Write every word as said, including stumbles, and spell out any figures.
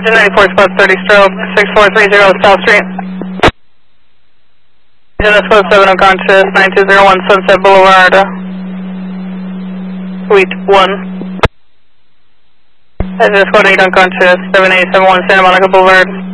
Engine ninety-four, spot thirty, strobe, six four three zero South Street. Engine spot seven, unconscious, nine two zero one Sunset Boulevard, Suite one. Engine squad eight, unconscious, seven eight seven one Santa Monica Boulevard.